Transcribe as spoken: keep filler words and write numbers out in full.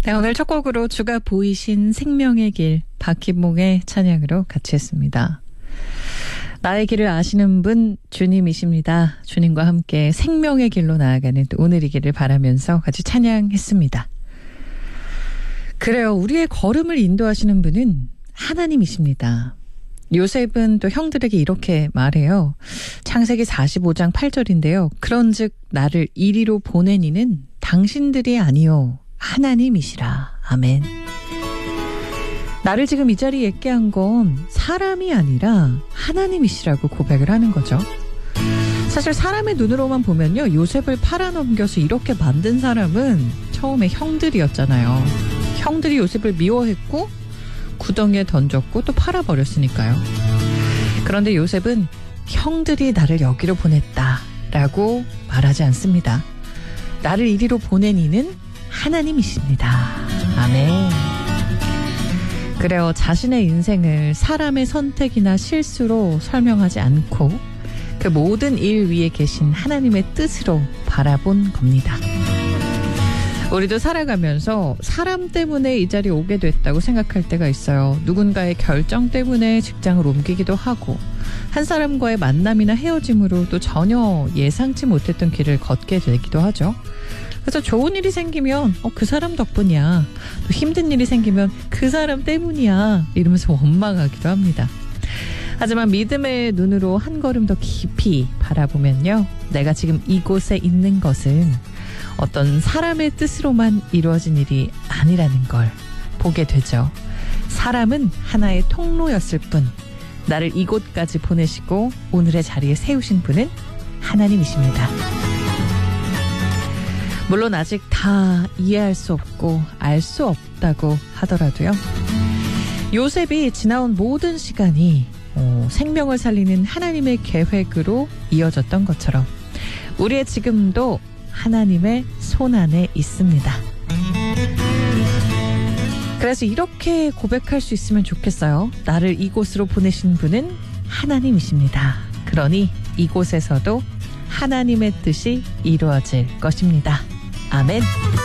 네, 오늘 첫 곡으로 주가 보이신 생명의 길 박희몽의 찬양으로 같이 했습니다. 나의 길을 아시는 분 주님이십니다. 주님과 함께 생명의 길로 나아가는 오늘이기를 바라면서 같이 찬양했습니다. 그래요. 우리의 걸음을 인도하시는 분은 하나님이십니다. 요셉은 또 형들에게 이렇게 말해요. 창세기 사십오 장 팔 절인데요. 그런즉 나를 이리로 보내니는 당신들이 아니요 하나님이시라. 아멘. 나를 지금 이 자리에 있게 한 건 사람이 아니라 하나님이시라고 고백을 하는 거죠. 사실 사람의 눈으로만 보면요. 요셉을 팔아넘겨서 이렇게 만든 사람은 처음에 형들이었잖아요. 형들이 요셉을 미워했고 구덩이에 던졌고 또 팔아버렸으니까요. 그런데 요셉은 형들이 나를 여기로 보냈다라고 말하지 않습니다. 나를 이리로 보낸 이는 하나님이십니다. 아멘. 그래요. 자신의 인생을 사람의 선택이나 실수로 설명하지 않고 그 모든 일 위에 계신 하나님의 뜻으로 바라본 겁니다. 우리도 살아가면서 사람 때문에 이 자리에 오게 됐다고 생각할 때가 있어요. 누군가의 결정 때문에 직장을 옮기기도 하고 한 사람과의 만남이나 헤어짐으로 또 전혀 예상치 못했던 길을 걷게 되기도 하죠. 그래서 좋은 일이 생기면 어, 그 사람 덕분이야. 또 힘든 일이 생기면 그 사람 때문이야. 이러면서 원망하기도 합니다. 하지만 믿음의 눈으로 한 걸음 더 깊이 바라보면요. 내가 지금 이곳에 있는 것은 어떤 사람의 뜻으로만 이루어진 일이 아니라는 걸 보게 되죠. 사람은 하나의 통로였을 뿐 나를 이곳까지 보내시고 오늘의 자리에 세우신 분은 하나님이십니다. 물론 아직 다 이해할 수 없고 알 수 없다고 하더라도요. 요셉이 지나온 모든 시간이 어, 생명을 살리는 하나님의 계획으로 이어졌던 것처럼 우리의 지금도 하나님의 손 안에 있습니다. 그래서 이렇게 고백할 수 있으면 좋겠어요. 나를 이곳으로 보내신 분은 하나님이십니다. 그러니 이곳에서도 하나님의 뜻이 이루어질 것입니다. 아멘.